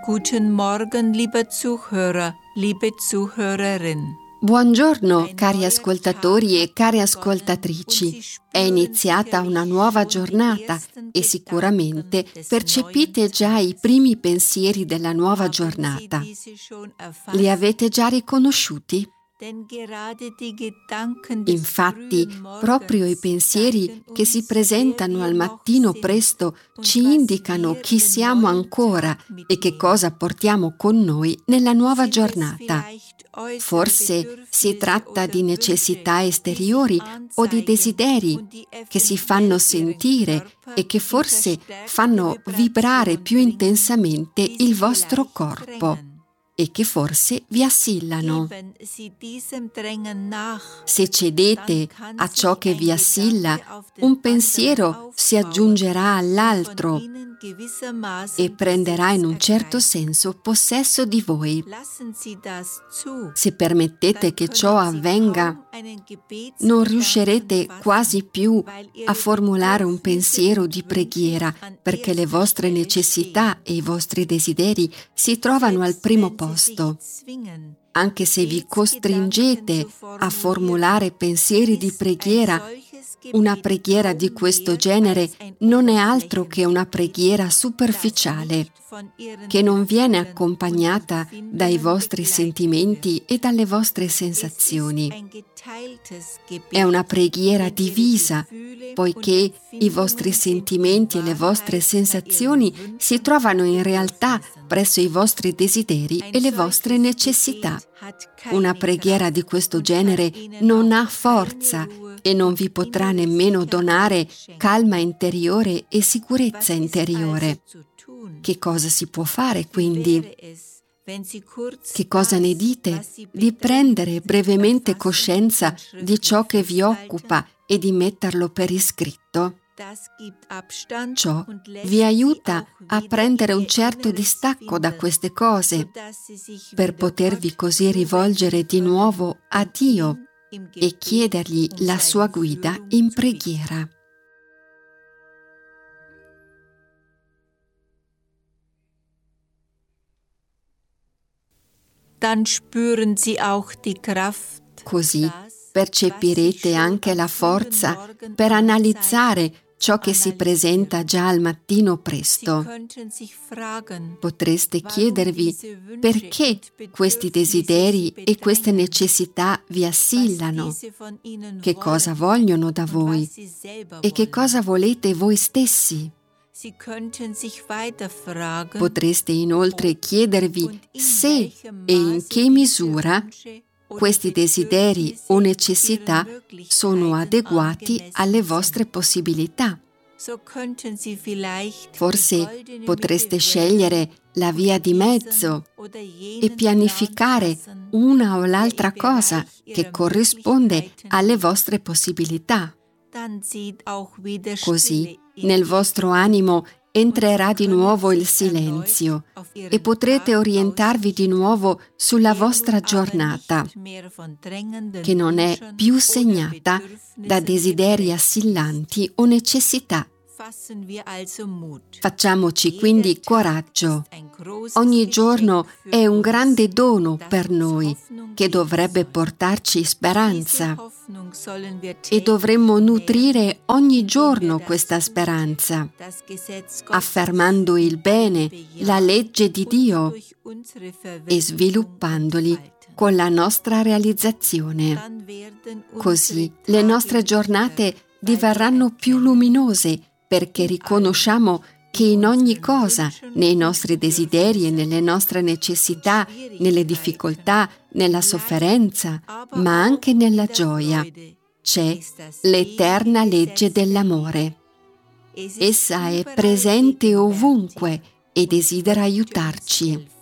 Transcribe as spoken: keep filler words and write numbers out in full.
Guten Morgen, lieber Zuhörer, liebe Zuhörerin. Buongiorno cari ascoltatori e care ascoltatrici. È iniziata una nuova giornata e sicuramente percepite già i primi pensieri della nuova giornata. Li avete già riconosciuti? Infatti, proprio i pensieri che si presentano al mattino presto ci indicano chi siamo ancora e che cosa portiamo con noi nella nuova giornata. Forse si tratta di necessità esteriori o di desideri che si fanno sentire e che forse fanno vibrare più intensamente il vostro corpo e che forse vi assillano. Se cedete a ciò che vi assilla, un pensiero si aggiungerà all'altro e prenderà in un certo senso possesso di voi. Se permettete che ciò avvenga, non riuscirete quasi più a formulare un pensiero di preghiera, perché le vostre necessità e i vostri desideri si trovano al primo posto. Anche se vi costringete a formulare pensieri di preghiera, una preghiera di questo genere non è altro che una preghiera superficiale, che non viene accompagnata dai vostri sentimenti e dalle vostre sensazioni. È una preghiera divisa, poiché i vostri sentimenti e le vostre sensazioni si trovano in realtà presso i vostri desideri e le vostre necessità. Una preghiera di questo genere non ha forza e non vi potrà nemmeno donare calma interiore e sicurezza interiore. Che cosa si può fare quindi? Che cosa ne dite? Di prendere brevemente coscienza di ciò che vi occupa e di metterlo per iscritto? Ciò vi aiuta a prendere un certo distacco da queste cose, per potervi così rivolgere di nuovo a Dio e chiedergli la sua guida in preghiera. Dann spüren Sie auch die Kraft. Così percepirete anche la forza per analizzare ciò che si presenta già al mattino presto. Potreste chiedervi perché questi desideri e queste necessità vi assillano, che cosa vogliono da voi e che cosa volete voi stessi. Potreste inoltre chiedervi se e in che misura questi desideri o necessità sono adeguati alle vostre possibilità. Forse potreste scegliere la via di mezzo e pianificare una o l'altra cosa che corrisponde alle vostre possibilità. Così nel vostro animo entrerà di nuovo il silenzio e potrete orientarvi di nuovo sulla vostra giornata, che non è più segnata da desideri assillanti o necessità. Facciamoci quindi coraggio. Ogni giorno è un grande dono per noi che dovrebbe portarci speranza e dovremmo nutrire ogni giorno questa speranza, affermando il bene, la legge di Dio e sviluppandoli con la nostra realizzazione. Così le nostre giornate diverranno più luminose, perché riconosciamo che in ogni cosa, nei nostri desideri e nelle nostre necessità, nelle difficoltà, nella sofferenza, ma anche nella gioia, c'è l'eterna legge dell'amore. Essa è presente ovunque e desidera aiutarci.